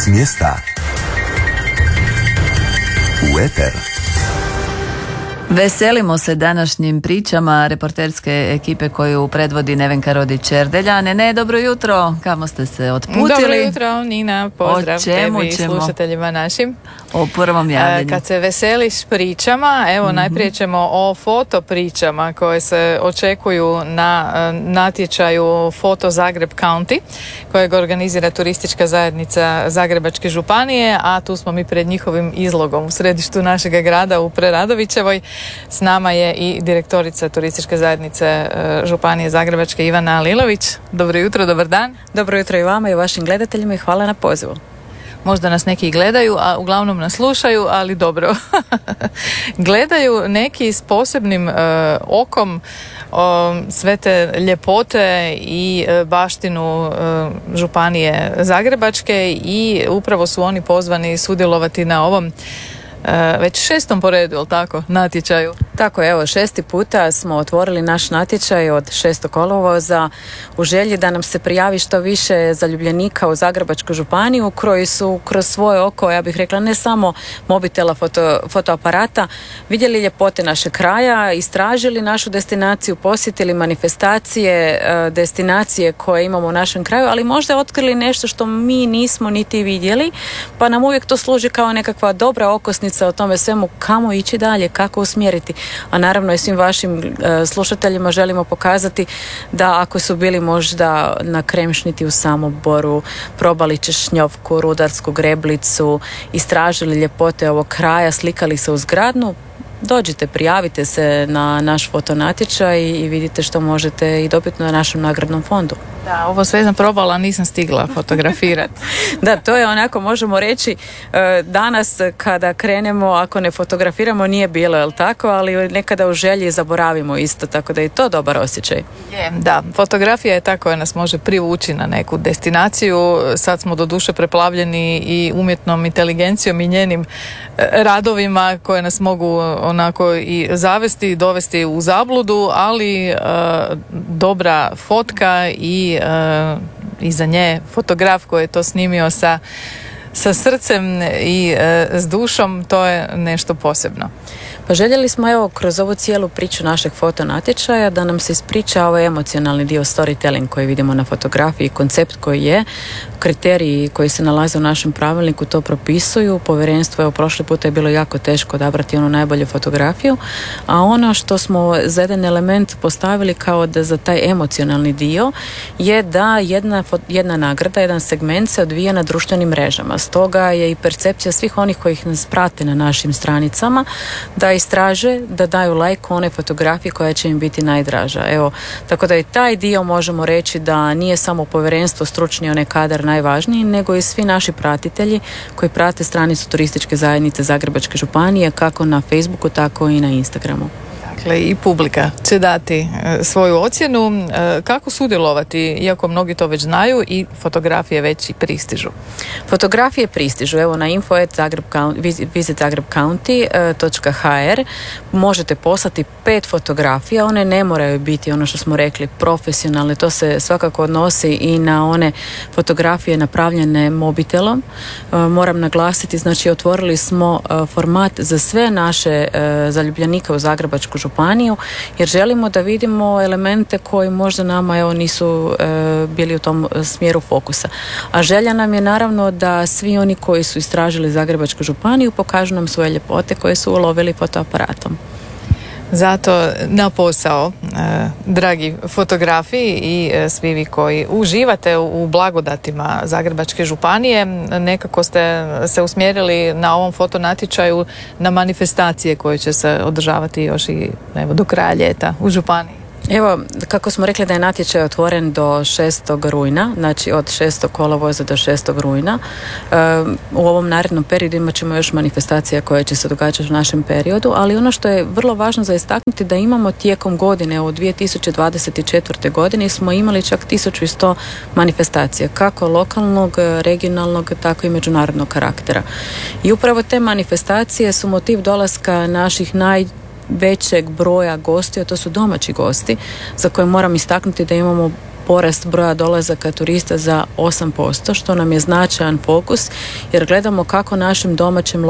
S mjesta u eter. Veselimo se današnjim pričama reporterske ekipe koju predvodi Nevenka Rodić-Čerdelja. Ne, dobro jutro, kamo ste se otputili? Dobro jutro, Nina, pozdrav tebi i slušateljima našim. O prvom javljanju. Kad se veseliš pričama, evo najprije ćemo o fotopričama koje se očekuju na natječaju Foto Zagreb County kojeg organizira turistička zajednica Zagrebačke županije, a tu smo mi pred njihovim izlogom u središtu našega grada u Preradovićevoj. S nama je i direktorica turističke zajednice Županije Zagrebačke Ivana Lilović. Dobro jutro, dobar dan. Dobro jutro i vama i vašim gledateljima i hvala na pozivu. Možda nas neki gledaju, a uglavnom nas slušaju, ali dobro. Gledaju neki s posebnim okom sve te ljepote i baštinu Županije Zagrebačke i upravo su oni pozvani sudjelovati na ovom već 6. po redu, jel tako, natječaju? Tako je, evo 6. puta smo otvorili naš natječaj od 6. kolovoza u želji da nam se prijavi što više zaljubljenika u Zagrebačku županiju koji su kroz svoje oko, ja bih rekla, ne samo mobitela, fotoaparata, vidjeli ljepote našeg kraja, istražili našu destinaciju, posjetili manifestacije, destinacije koje imamo u našem kraju, ali možda otkrili nešto što mi nismo niti vidjeli, pa nam uvijek to služi kao nekakva dobra okosnica o tome svemu kamo ići dalje, kako usmjeriti. A naravno i svim vašim slušateljima želimo pokazati da ako su bili možda na Kremšniti u Samoboru, probali Češnjovku, Rudarsku Greblicu, istražili ljepote ovog kraja, slikali se uz Gradnu, dođite, prijavite se na naš fotonatječaj i vidite što možete i dobiti na našem nagradnom fondu. Da, ovo sve sam probala, nisam stigla fotografirati. Da, to je onako, možemo reći, danas kada krenemo, ako ne fotografiramo nije bilo, jel tako, ali nekada u želji zaboravimo isto, tako da je to dobar osjećaj. Da, fotografija je ta koja nas može privući na neku destinaciju. Sad smo doduše preplavljeni i umjetnom inteligencijom i njenim radovima koje nas mogu onako i zavesti, dovesti u zabludu, ali dobra fotka i iza nje fotograf koji je to snimio sa srcem i s dušom, to je nešto posebno. Pa željeli smo evo kroz ovu cijelu priču našeg fotonatječaja da nam se ispriča ovaj emocionalni dio storytelling koji vidimo na fotografiji, koncept koji je, kriteriji koji se nalaze u našem pravilniku to propisuju. Povjerenstvo je prošli puta je bilo jako teško odabrati onu najbolju fotografiju, a ono što smo za jedan element postavili kao da za taj emocionalni dio je da jedna nagrada, jedan segment se odvija na društvenim mrežama. Stoga je i percepcija svih onih koji nas prate na našim stranicama da istraže, da daju like one fotografije koja će im biti najdraža. Evo, tako da i taj dio možemo reći da nije samo povjerenstvo stručni onaj kadar najvažniji, nego i svi naši pratitelji koji prate stranicu turističke zajednice Zagrebačke županije, kako na Facebooku, tako i na Instagramu. Dakle, i publika će dati svoju ocjenu. Kako sudjelovati, iako mnogi to već znaju i fotografije već i pristižu? Fotografije pristižu. Evo na info@visitzagrebcounty.hr možete poslati 5 fotografija. One ne moraju biti ono što smo rekli profesionalne. To se svakako odnosi i na one fotografije napravljene mobitelom. Moram naglasiti, znači otvorili smo format za sve naše zaljubljenike u Zagrebačku županiju, jer želimo da vidimo elemente koji možda nama nisu bili u tom smjeru fokusa. A želja nam je naravno da svi oni koji su istražili Zagrebačku županiju pokažu nam svoje ljepote koje su ulovili fotoaparatom. Zato na posao, dragi fotografi i svi vi koji uživate u blagodatima Zagrebačke županije, nekako ste se usmjerili na ovom fotonatječaju na manifestacije koje će se održavati još i do kraja ljeta u županiji. Evo, kako smo rekli da je natječaj otvoren do 6. rujna, znači od 6. kolovoza do 6. rujna. U ovom narednom periodu imat ćemo još manifestacija koje će se događati u našem periodu, ali ono što je vrlo važno za istaknuti da imamo tijekom godine, u 2024. godini smo imali čak 1100 manifestacija, kako lokalnog, regionalnog, tako i međunarodnog karaktera. I upravo te manifestacije su motiv dolaska naših većeg broja gostiju, to su domaći gosti, za koje moram istaknuti da imamo porast broja dolazaka turista za 8%, što nam je značajan fokus jer gledamo kako našim domaćim